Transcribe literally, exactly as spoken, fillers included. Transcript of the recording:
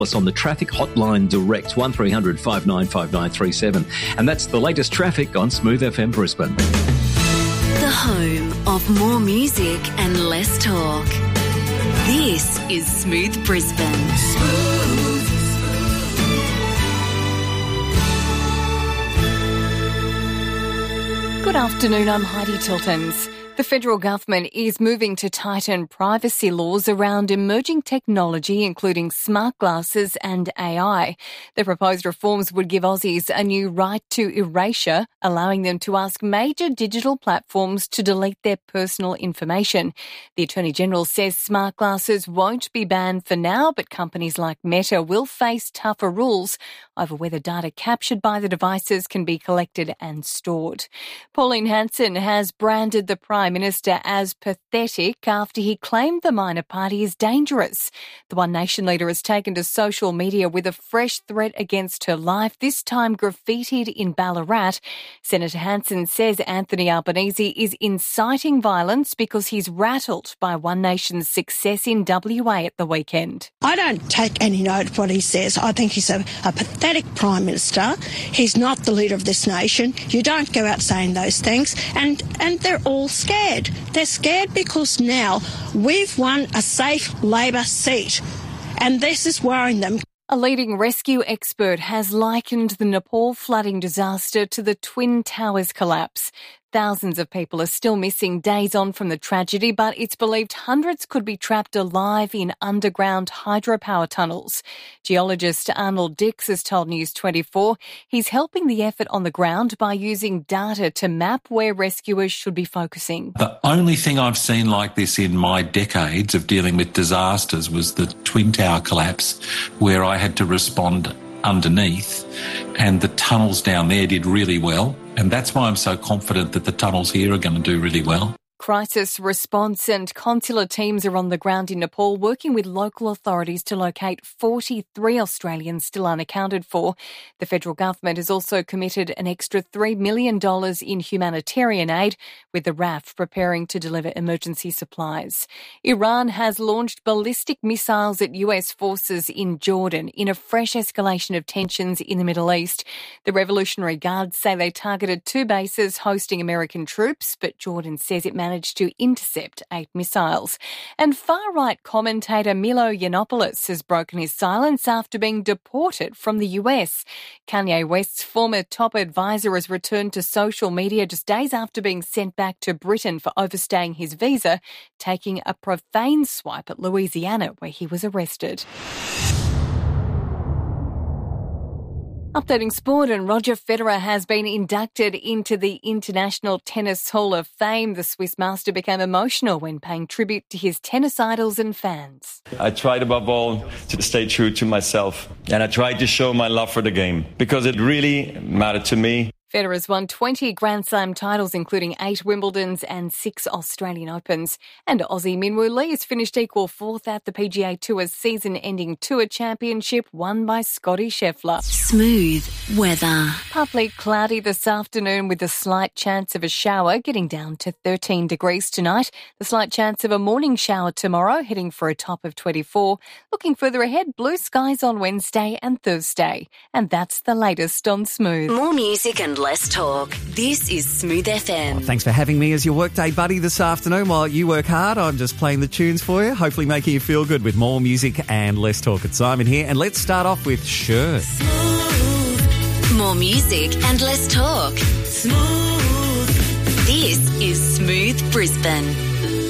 us on the traffic hotline direct, one three hundred five nine five nine three seven. And that's the latest traffic on Smooth F M Brisbane. The home of more music and less talk. This is Smooth Brisbane. Smooth. Good afternoon, I'm Heidi Tiltons. The federal government is moving to tighten privacy laws around emerging technology, including smart glasses and A I. The proposed reforms would give Aussies a new right to erasure, allowing them to ask major digital platforms to delete their personal information. The Attorney-General says smart glasses won't be banned for now, but companies like Meta will face tougher rules over whether data captured by the devices can be collected and stored. Pauline Hanson has branded the Prime Minister as pathetic after he claimed the minor party is dangerous. The One Nation leader has taken to social media with a fresh threat against her life, this time graffitied in Ballarat. Senator Hanson says Anthony Albanese is inciting violence because he's rattled by One Nation's success in W A at the weekend. I don't take any note of what he says. I think he's a, a pathetic Prime Minister. He's not the leader of this nation. You don't go out saying those things. And, and they're all scared. They're scared because now we've won a safe Labor seat, and this is worrying them. A leading rescue expert has likened the Nepal flooding disaster to the Twin Towers collapse. Thousands of people are still missing days on from the tragedy, but it's believed hundreds could be trapped alive in underground hydropower tunnels. Geologist Arnold Dix has told News twenty-four he's helping the effort on the ground by using data to map where rescuers should be focusing. The only thing I've seen like this in my decades of dealing with disasters was the Twin Tower collapse, where I had to respond underneath, and the tunnels down there did really well. And that's why I'm so confident that the tunnels here are going to do really well. Crisis response and consular teams are on the ground in Nepal working with local authorities to locate forty-three Australians still unaccounted for. The federal government has also committed an extra three million dollars in humanitarian aid, with the R A F preparing to deliver emergency supplies. Iran has launched ballistic missiles at U S forces in Jordan in a fresh escalation of tensions in the Middle East. The Revolutionary Guards say they targeted two bases hosting American troops, but Jordan says it managed to intercept eight missiles. And far-right commentator Milo Yiannopoulos has broken his silence after being deported from the U S. Kanye West's former top advisor has returned to social media just days after being sent back to Britain for overstaying his visa, taking a profane swipe at Louisiana where he was arrested. Updating sport, and Roger Federer has been inducted into the International Tennis Hall of Fame. The Swiss master became emotional when paying tribute to his tennis idols and fans. I tried above all to stay true to myself, and I tried to show my love for the game because it really mattered to me. Federer's won twenty Grand Slam titles, including eight Wimbledons and six Australian Opens. And Aussie Minwoo Lee has finished equal fourth at the P G A Tour's season-ending Tour Championship, won by Scotty Scheffler. Smooth weather. Partly cloudy this afternoon with a slight chance of a shower, getting down to thirteen degrees tonight. The slight chance of a morning shower tomorrow, heading for a top of twenty-four. Looking further ahead, blue skies on Wednesday and Thursday. And that's the latest on Smooth. More music and less talk. This is Smooth F M. Oh, thanks for having me as your workday buddy this afternoon. While you work hard, I'm just playing the tunes for you, hopefully making you feel good with more music and less talk. It's Simon here, and let's start off with Sure. Smooth. More music and less talk. Smooth. This is Smooth Brisbane.